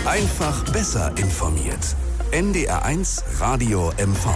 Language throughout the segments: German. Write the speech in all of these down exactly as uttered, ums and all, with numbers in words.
Einfach besser informiert. N D R eins Radio M V.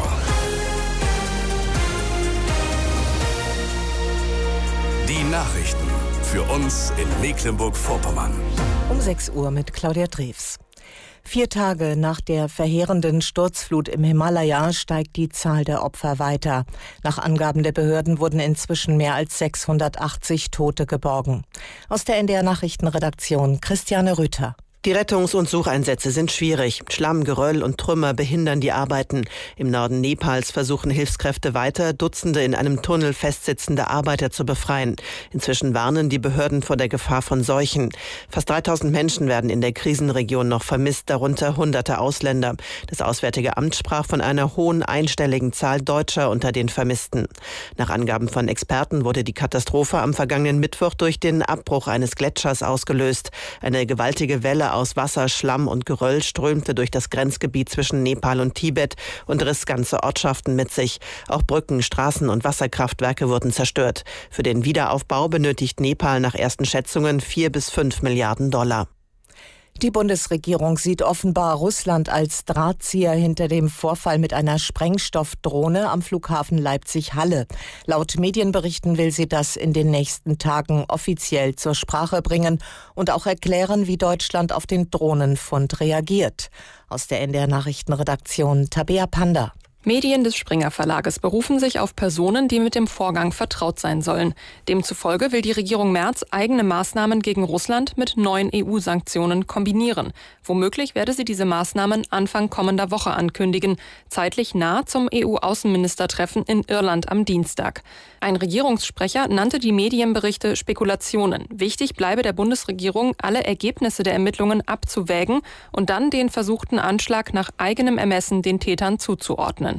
Die Nachrichten für uns in Mecklenburg-Vorpommern. Um sechs Uhr mit Claudia Drews. Vier Tage nach der verheerenden Sturzflut im Himalaya steigt die Zahl der Opfer weiter. Nach Angaben der Behörden wurden inzwischen mehr als sechshundertachtzig Tote geborgen. Aus der N D R-Nachrichtenredaktion Christiane Rüther. Die Rettungs- und Sucheinsätze sind schwierig. Schlamm, Geröll und Trümmer behindern die Arbeiten. Im Norden Nepals versuchen Hilfskräfte weiter, Dutzende in einem Tunnel festsitzende Arbeiter zu befreien. Inzwischen warnen die Behörden vor der Gefahr von Seuchen. Fast dreitausend Menschen werden in der Krisenregion noch vermisst, darunter hunderte Ausländer. Das Auswärtige Amt sprach von einer hohen einstelligen Zahl Deutscher unter den Vermissten. Nach Angaben von Experten wurde die Katastrophe am vergangenen Mittwoch durch den Abbruch eines Gletschers ausgelöst. Eine gewaltige Welle aus Wasser, Schlamm und Geröll strömte durch das Grenzgebiet zwischen Nepal und Tibet und riss ganze Ortschaften mit sich. Auch Brücken, Straßen und Wasserkraftwerke wurden zerstört. Für den Wiederaufbau benötigt Nepal nach ersten Schätzungen vier bis fünf Milliarden Dollar. Die Bundesregierung sieht offenbar Russland als Drahtzieher hinter dem Vorfall mit einer Sprengstoffdrohne am Flughafen Leipzig-Halle. Laut Medienberichten will sie das in den nächsten Tagen offiziell zur Sprache bringen und auch erklären, wie Deutschland auf den Drohnenfund reagiert. Aus der N D R-Nachrichtenredaktion Tabea Panda. Medien des Springer Verlages berufen sich auf Personen, die mit dem Vorgang vertraut sein sollen. Demzufolge will die Regierung Merz eigene Maßnahmen gegen Russland mit neuen E U-Sanktionen kombinieren. Womöglich werde sie diese Maßnahmen Anfang kommender Woche ankündigen, zeitlich nah zum E U-Außenministertreffen in Irland am Dienstag. Ein Regierungssprecher nannte die Medienberichte Spekulationen. Wichtig bleibe der Bundesregierung, alle Ergebnisse der Ermittlungen abzuwägen und dann den versuchten Anschlag nach eigenem Ermessen den Tätern zuzuordnen.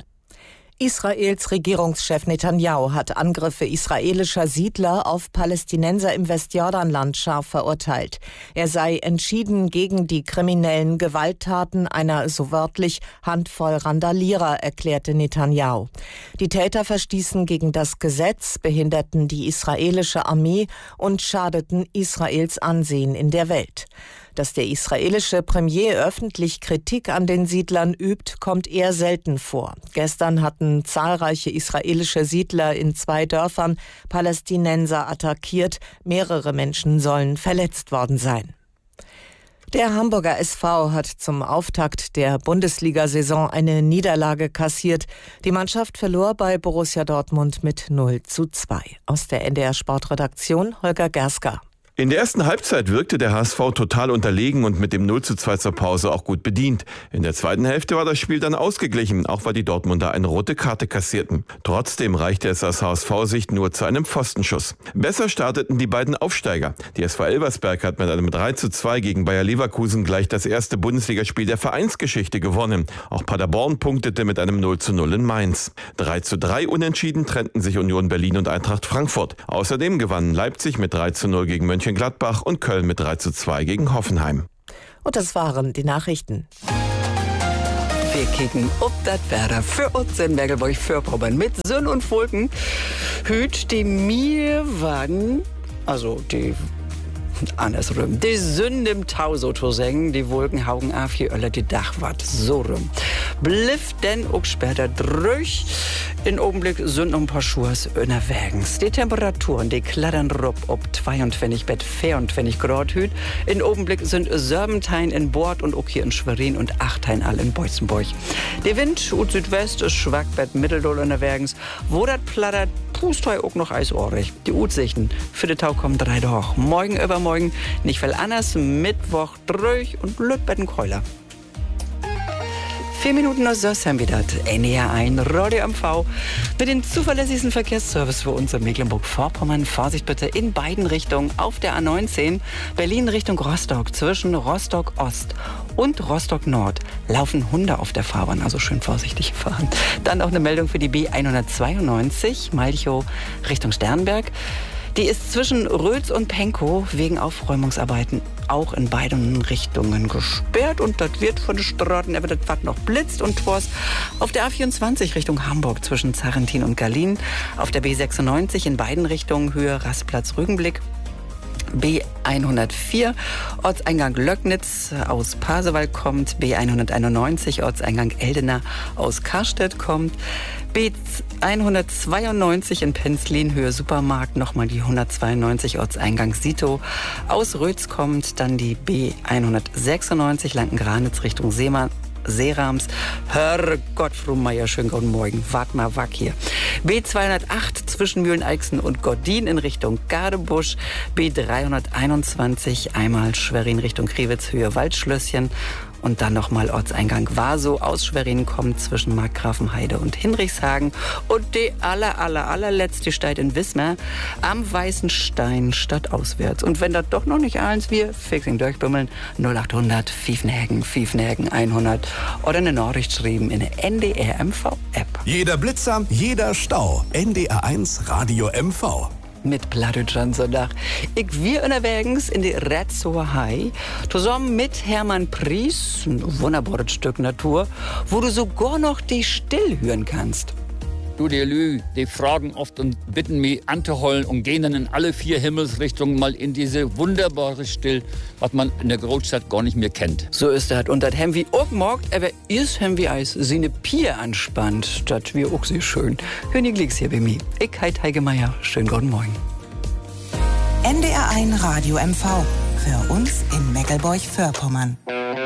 Israels Regierungschef Netanyahu hat Angriffe israelischer Siedler auf Palästinenser im Westjordanland scharf verurteilt. Er sei entschieden gegen die kriminellen Gewalttaten einer, so wörtlich, Handvoll Randalierer, erklärte Netanyahu. Die Täter verstießen gegen das Gesetz, behinderten die israelische Armee und schadeten Israels Ansehen in der Welt. Dass der israelische Premier öffentlich Kritik an den Siedlern übt, kommt eher selten vor. Gestern hatten zahlreiche israelische Siedler in zwei Dörfern Palästinenser attackiert. Mehrere Menschen sollen verletzt worden sein. Der Hamburger S V hat zum Auftakt der Bundesliga-Saison eine Niederlage kassiert. Die Mannschaft verlor bei Borussia Dortmund mit null zu zwei. Aus der N D R-Sportredaktion Holger Gerska. In der ersten Halbzeit wirkte der H S V total unterlegen und mit dem null zu zwei zur Pause auch gut bedient. In der zweiten Hälfte war das Spiel dann ausgeglichen, auch weil die Dortmunder eine rote Karte kassierten. Trotzdem reichte es aus H S V-Sicht nur zu einem Pfostenschuss. Besser starteten die beiden Aufsteiger. Die S V Elversberg hat mit einem drei zu zwei gegen Bayer Leverkusen gleich das erste Bundesligaspiel der Vereinsgeschichte gewonnen. Auch Paderborn punktete mit einem null zu null in Mainz. drei zu drei Unentschieden trennten sich Union Berlin und Eintracht Frankfurt. Außerdem gewannen Leipzig mit drei zu null gegen Mönchengladbach. Gladbach und Köln mit drei zu zwei gegen Hoffenheim. Und das waren die Nachrichten. Wir kicken ob das Wetter für uns in Mecklenburg-Vorpommern mit Sonne und Wolken. Hüt die Mirwagen, also die andersrum. Die Sonne im Tau sozusagen, die Wolken haugen auf hier alle die Dachwart so rum. Bliff denn auch später durch. In Augenblick sind noch ein paar Schuhe unterwegs. Die Temperaturen, die klattern rup ob zweiundzwanzig bis vierundzwanzig Grad hüt. In Augenblick sind Serbentein in Bord und auch hier in Schwerin und Achtein all in Beutzenburg. Der Wind ut Südwest ist schwach bis Mitteldoll unterwegs. Wo das plattert, pust heu auch noch eisohrig. Die Utsichten für den Tag kommen drei doch. Morgen übermorgen nicht viel anders. Mittwoch durch und Lütbetten Keuler. Vier Minuten aus Söss haben wir das. N D R eins Radio M V mit dem zuverlässigsten Verkehrsservice für uns in Mecklenburg-Vorpommern. Vorsicht bitte in beiden Richtungen auf der A neunzehn. Berlin Richtung Rostock. Zwischen Rostock Ost und Rostock Nord laufen Hunde auf der Fahrbahn. Also schön vorsichtig fahren. Dann auch eine Meldung für die B hundertzweiundneunzig. Malchow Richtung Sternberg. Die ist zwischen Rötz und Pankow wegen Aufräumungsarbeiten auch in beiden Richtungen gesperrt. Und das wird von den Straßen, aber das was noch blitzt und Tors. Auf der A vierundzwanzig Richtung Hamburg zwischen Zarrentin und Gallien. Auf der B sechsundneunzig in beiden Richtungen Höhe Rastplatz Rügenblick. B hundertvier, Ortseingang Löcknitz aus Pasewalk kommt. B hunderteinundneunzig, Ortseingang Eldena aus Karstedt kommt. B hundertzweiundneunzig in Penzlin, Höhe Supermarkt, nochmal die hundertzweiundneunzig, Ortseingang Sito aus Rötz kommt. Dann die B hundertsechsundneunzig, Lanken-Granitz Richtung Seemann. Seerams. Herrgott, Frau Meier, schönen guten Morgen. Wart mal wack hier. B zweihundertacht zwischen Mühleneixen und Gordin in Richtung Gadebusch. B dreihunderteinundzwanzig einmal Schwerin Richtung Kriwitz, Höhe Waldschlösschen. Und dann nochmal Ortseingang Waso aus Schwerin kommt zwischen Markgrafenheide und Hinrichshagen. Und die aller, aller, allerletzte steht in Wismar am Weißen Stein stadtauswärts. Und wenn das doch noch nicht eins wir fixing durchbümmeln, null achthundert Fiefenhagen, Fiefenhagen hundert oder eine Nachricht schreiben in der N D R M V-App. Jeder Blitzer, jeder Stau. N D R eins Radio M V. Mit Plattdeutschland Sonntag. Ich wir unterwegs in die Retzower Hai, zusammen mit Hermann Pries, ein wunderbares Stück Natur, wo du sogar noch die still hören kannst. Du, die Lü, die fragen oft und bitten mich anzuholen und gehen dann in alle vier Himmelsrichtungen mal in diese wunderbare Still, was man in der Großstadt gar nicht mehr kennt. So ist das. Und das haben wir auch gemerkt, aber erst haben wir als seine Pier anspannt. Das wir auch sehr schön. Hören ihr Glicks hier bei mir. Ich heiße Heike Meier. Schönen guten Morgen. N D R eins Radio M V. Für uns in Meckelburg-Vorpommern.